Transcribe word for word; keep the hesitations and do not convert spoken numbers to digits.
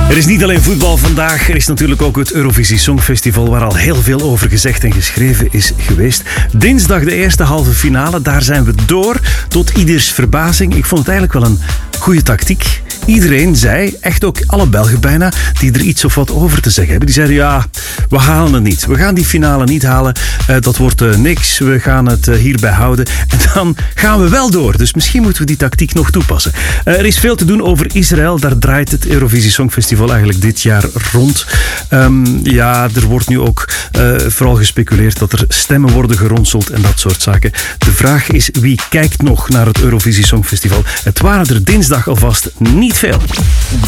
Er is niet alleen voetbal vandaag, er is natuurlijk ook het Eurovisie Songfestival waar al heel veel over gezegd en geschreven is geweest. Dinsdag de eerste halve finale, daar zijn we door. Tot ieders verbazing. Ik vond het eigenlijk wel een goede tactiek. Iedereen zei, echt ook alle Belgen bijna, die er iets of wat over te zeggen hebben. Die zeiden, ja, we halen het niet. We gaan die finale niet halen. Uh, dat wordt uh, niks. We gaan het uh, hierbij houden. En dan gaan we wel door. Dus misschien moeten we die tactiek nog toepassen. Uh, er is veel te doen over Israël. Daar draait het Eurovisie Songfestival eigenlijk dit jaar rond. Um, ja, er wordt nu ook uh, vooral gespeculeerd dat er stemmen worden geronseld en dat soort zaken. De vraag is, wie kijkt nog naar het Eurovisie Songfestival? Het waren er dinsdag alvast niet veel.